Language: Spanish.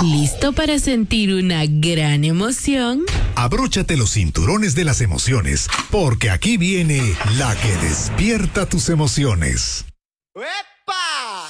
¿Listo para sentir una gran emoción? Abróchate los cinturones de las emociones, porque aquí viene la que despierta tus emociones.